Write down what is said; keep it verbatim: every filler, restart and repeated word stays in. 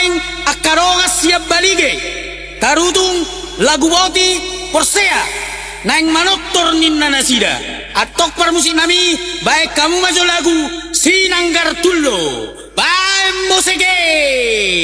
maing akarongas siap balige tarutung lagu boti porsea naing manoktor ninna nasida atok permusik nami baik kamu maju lagu sinanggar tullo bae musike.